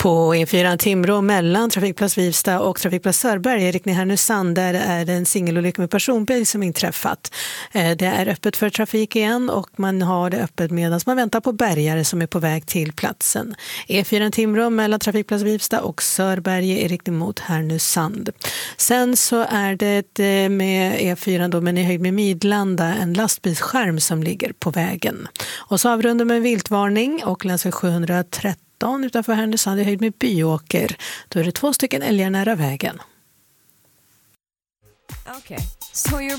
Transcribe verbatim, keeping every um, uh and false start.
På E fyra Timrå mellan Trafikplats Vivsta och Trafikplats Sörberg i riktning Härnösand, där är det en singelolycka med personbil som inträffat. Det är öppet för trafik igen och man har det öppet medan man väntar på bärgare som är på väg till platsen. E fyra Timrå mellan Trafikplats Vivsta och Sörberg i riktning mot Härnösand. Sen så är det med E fyra då, men i höjd med Midlanda, en lastbilsskärm som ligger på vägen. Och så avrundar med viltvarning och länsväg sjuhundratretton utanför Härnösand i höjd med Byåker. Då är det två stycken älgar nära vägen. Okay, so you're